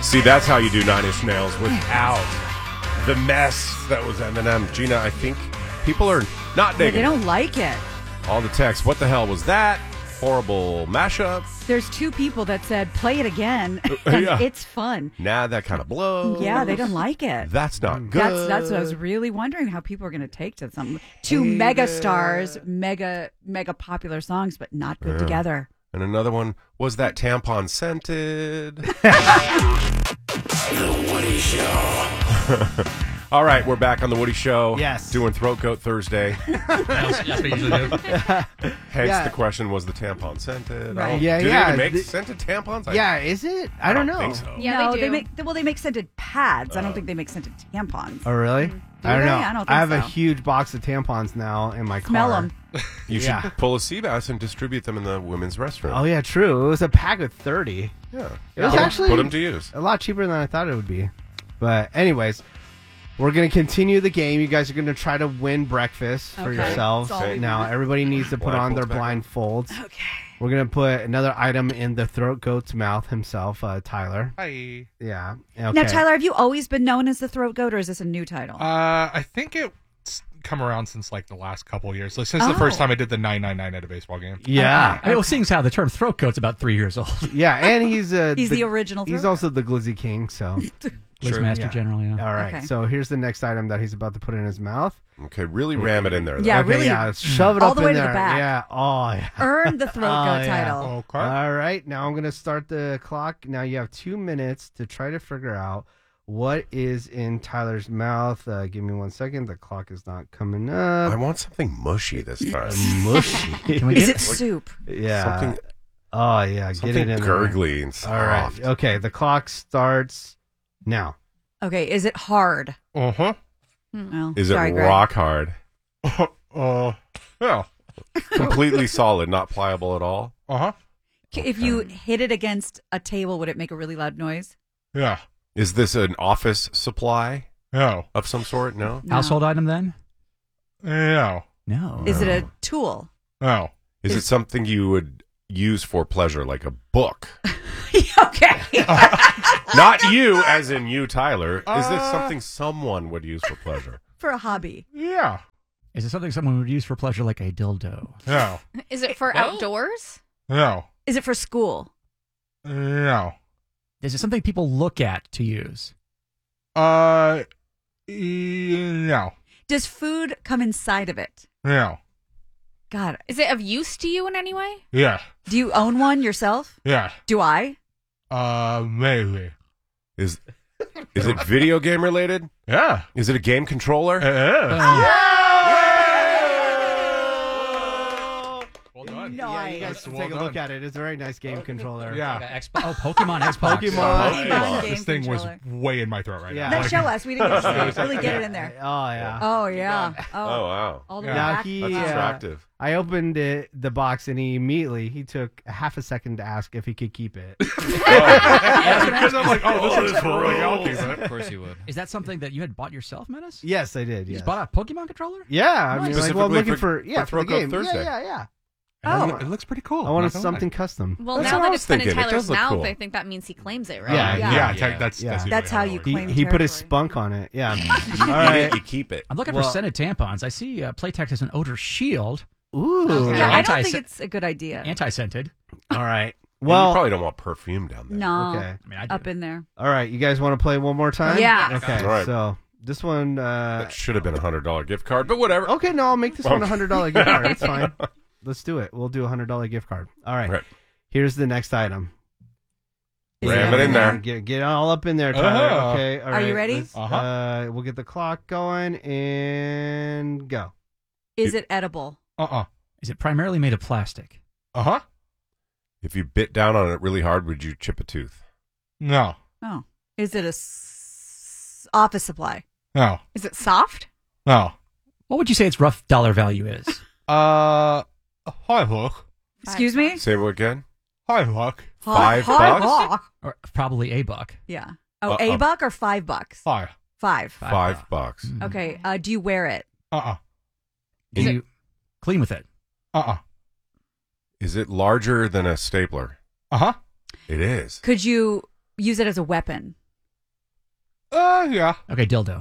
See, that's how you do Nine Inch Nails without the mess that was Eminem. Gina, I think people are not digging They don't like it. all the text. What the hell was that? Horrible mashup. There's 2 people that said, play it again. And Yeah. it's fun. Nah, that kind of blows. Yeah, they don't like it. That's not good. That's what I was really wondering how people are going to take to something. 2 mega stars, mega popular songs, but not good together. And another one was that tampon scented. The Woody Show. All right, we're back on The Woody Show. Yes. Doing Throat Goat Thursday. That's what we usually do. Hence the question, was the tampon scented? Right. I don't- Yeah, do yeah. they even make scented tampons? Yeah, is it? I don't know. think so. Yeah, no, they do. they make scented pads. I don't think they make scented tampons. Oh, really? I don't they? know. I don't think have a so. huge box of tampons now in my Smell car. them. You Yeah. should pull a sea bass and distribute them in the women's restroom. Oh, yeah, true. It was a pack of 30. Yeah. It was Put 'em- actually put them to use. a lot cheaper than I thought it would be. But anyways, we're going to continue the game. You guys are going to try to win breakfast for Okay. yourselves. That's all we Now, want. everybody needs to put on their Blindfolds blindfolds. We're going to put another item in the throat goat's mouth himself, Tyler. Hi. Yeah. Okay. Now, Tyler, have you always been known as the Throat Goat, or is this a new title? I think it's come around since like the last couple of years. Like, since the first time I did the 999 at a baseball game. Yeah. Well, seeing as how the term throat goat's about 3 years old. Yeah, and he's He's the original He's throat also the Glizzy King, so. Master Yeah. General, yeah. All right, Okay. so here's the next item that he's about to put in his mouth. Okay, really ram it in there. Though. Yeah, Okay, really. yeah, shove it all up the way in to there. the back. Yeah. Oh, yeah. Earn the Throat Goat yeah. title. Okay. All right, now I'm going to start the clock. Now you have 2 minutes to try to figure out what is in Tyler's mouth. Give me 1 second. The clock is not coming I up. want something mushy this time. Mushy. Can we Is get it soup? Yeah. Something, Oh, yeah. Get something it in gurgly and there. All right. soft. Okay, the clock starts now. Okay, is it hard? Uh-huh. Well, Is sorry, it Greg. rock hard? Yeah. Completely solid, not pliable at all? Uh-huh. If you hit it against a table, would it make a really loud noise? Yeah. Is this an office supply No. of some sort? No? No. household item then? No. No. Is it a tool? No. Is it something you would use for pleasure, like a book? Okay. Not you, as in you, Tyler. Is this something someone would use for pleasure? For a hobby. Yeah. Is it something someone would use for pleasure, like a dildo? No. Is it for outdoors? No. Is it for school? No. Is it something people look at to use? No. Does food come inside of it? No. God. Is it of use to you in any way? Yeah. Do you own one yourself? Yeah. Do I? Maybe. Is it video game related? Yeah. Is it a game controller? Well done. Yeah, you guys That's should well take a look done. at it. It's a very nice game controller. Yeah. Pokemon Xbox. Pokemon game This thing was controller. way in my throat right Yeah. now. No, show us. We didn't get to see it. Really get it in there. Oh, yeah. Oh, yeah. Oh, wow. All the Yeah. way Now back. he, That's attractive. I opened the box and he took a half a second to ask if he could keep it. Because I'm like, this is for real. I'll keep it. Of course you would. Is that something that you had bought yourself, Menace? Yes, I did. You Yes. just bought a Pokemon controller? Yeah, I mean, like, well, I'm Specifically looking for- for for Throat the Goat game. Thursday. Yeah. Oh. It looks pretty cool. I wanted Not gonna something lie. custom. Well, That's now what I that was it's been in thinking. It Tyler's does look mouth, cool. I think that means he claims it, right? Yeah, Yeah. Yeah. That's Yeah. usually That's how how it you works. claim He put his territory. spunk on it. Yeah. All right. You keep it. I'm looking Well- for scented tampons. I see Playtex has an odor shield, Ooh. Yeah, I don't Anti- think it's a good idea. anti-scented. All right. Well, Well, you probably don't want perfume down there. No. okay. I mean, I do. Up in there. All right. You guys want to play one more time? Yeah. Okay. All right. So this one. That should have been a $100 gift card, but whatever. Okay. No, I'll make this one a $100 gift card. It's fine. Let's do it. We'll do a $100 gift card. All right. Right. Here's the next item. Ram it in there. Get all up in there, Tyler. Okay. All Are you right, ready? let's, we'll get the clock going and go. Is it edible? Is it primarily made of plastic? Uh-huh. If you bit down on it really hard, would you chip a tooth? No. Oh. Is it a office supply? No. Is it soft? No. What would you say its rough dollar value is? Hi, look. Excuse me? Say it again. Hi, look. $5 Hard bucks? rock. Or probably a buck. Yeah. Oh, $1 or $5? Hi. Five. $5. Okay. Do you wear it? Do you clean with it? Is it larger than a stapler? Uh-huh. It is. Could you use it as a weapon? Yeah. Okay, dildo.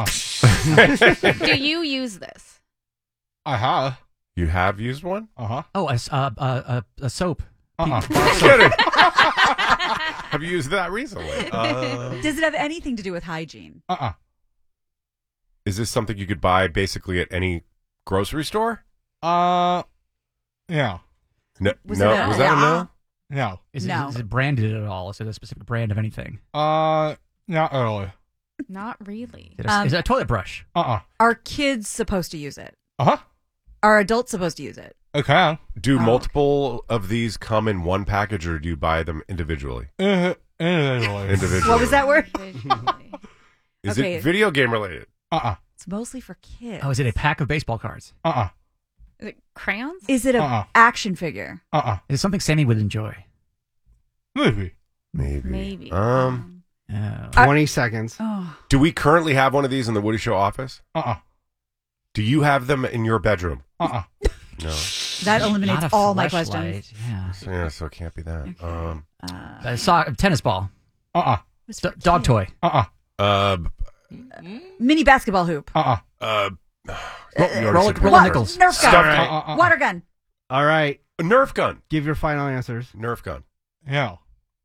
Do you use this? I have. You have used one? Uh-huh. Oh, a soap. Kidding. Have you used that recently? Does it have anything to do with hygiene? Is this something you could buy basically at any grocery store? Yeah. No. Was no. it a- Was that a no? No. Is No. it branded at all? Is it a specific brand of anything? Not really. Not really. Is it a toilet brush? Are kids supposed to use it? Uh-huh. Are adults supposed to use it? Okay. Do multiple of these come in one package, or do you buy them individually? Individually. What was that word? Is Okay. it video game related? It's mostly for kids. Oh, is it a pack of baseball cards? Is it crayons? Is it a action figure? Is it something Sammy would enjoy? Maybe. Maybe. 20 seconds. Oh, Do we currently have one of these in the Woody Show office? Uh-uh. Do you have them in your bedroom? Uh-uh. No. that eliminates Not a all my fleshlight. questions. Yeah. Yeah, so it can't be that. Tennis ball. What's for Dog kids? toy. Mini basketball hoop. Roller nickels. Nerf gun. Stuffed Water gun. All right. A Nerf gun. Give your final answers. Nerf gun. Yeah.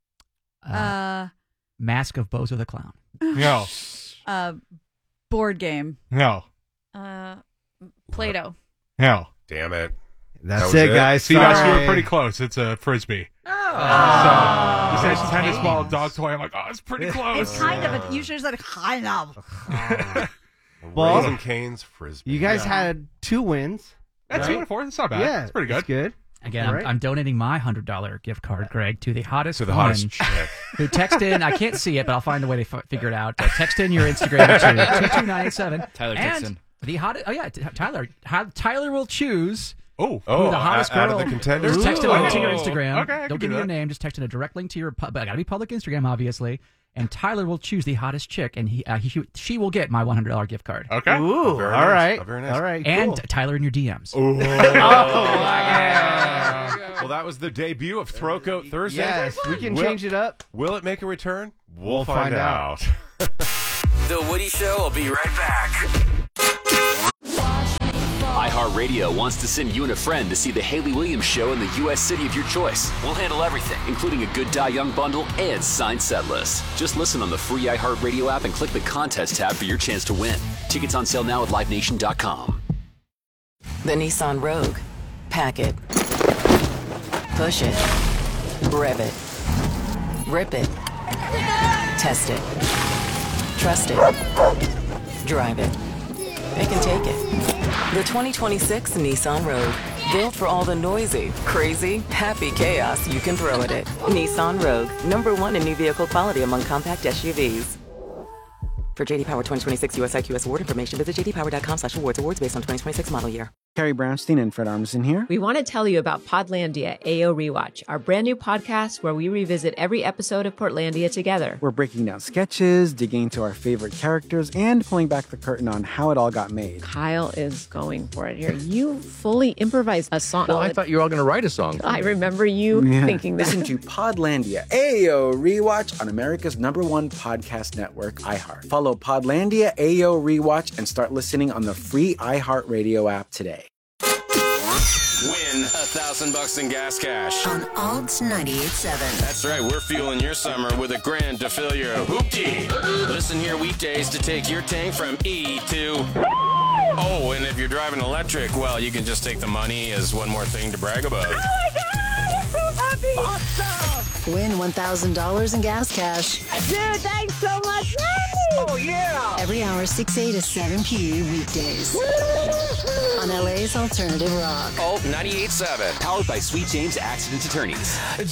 Mask of Bozo the Clown. No. Board game. No. Play-Doh. No. Damn it. That's was it, it? guys. See, guys, you Sorry. were pretty close. It's a Frisbee. So, you said tennis ball, dog toy. I'm like, oh, it's pretty close. It's kind of a. You should have said kind of. Well, Raising Cane's Frisbee. You guys had 2 wins. That's 2 and 4. That's not bad. Yeah, It's pretty good. That's good. Again, All right. I'm dodonating my $100 gift card, Greg, to the hottest To the woman hottest chick. who text in. I can't see it, but I'll find a way to figure it out. Text in your Instagram to 22987. Tyler and texts in. The hottest. Oh yeah, Tyler. Tyler will choose. Oh. Who the hottest out girl? of the contenders? Just text it Ooh. to your Instagram. Okay, I can Don't give do me your that. name. Just text in a direct link to your. But gotta be public Instagram, obviously. And Tyler will choose the hottest chick, and she will get my $100 gift card. Okay. Ooh, Very all nice. right. Oh, very nice. All right. And cool. Tyler in your DMs. Well, that was the debut of Throat Goat Thursday. Yes, we can Will- change it up. Will it make a return? We'll find out. The Woody Show will be right back. iHeartRadio wants to send you and a friend to see the Haley Williams Show in the U.S. city of your choice. We'll handle everything, including a Good Die Young bundle and signed set list. Just listen on the free iHeartRadio app and click the contest tab for your chance to win. Tickets on sale now at LiveNation.com. The Nissan Rogue. Pack it. Push it. Rev it. Rip it. Test it. Trust it. Drive it. It can take it. The 2026 Nissan Rogue. Built for all the noisy, crazy, happy chaos you can throw at it. Nissan Rogue. #1 in new vehicle quality among compact SUVs. For JD Power 2026 US IQS award information, visit jdpower.com/awards. Awards based on 2026 model year. Carrie Brownstein and Fred Armisen here. We want to tell you about Podlandia AO Rewatch, our brand new podcast where we revisit every episode of Portlandia together. We're breaking down sketches, digging into our favorite characters, and pulling back the curtain on how it all got made. Kyle is going for it here. You fully improvised a song. Well, I thought you were all going to write a song. I remember you thinking that. Listen to Podlandia AO Rewatch on America's #1 podcast network, iHeart. Follow Podlandia AO Rewatch and start listening on the free iHeartRadio app today. Win $1,000 in gas cash. On Alt 98.7. That's right, we're fueling your summer with a grand to fill your hoopty. Listen here weekdays to take your tank from E to... Oh, and if you're driving electric, well, you can just take the money as one more thing to brag about. Oh my God! I'm so happy! Awesome! Win $1,000 in gas cash. Dude, thanks so much! Oh, yeah! Every hour, 6A to 7P weekdays. On LA's Alternative Rock. Alt 98.7. Powered by Sweet James Accident Attorneys.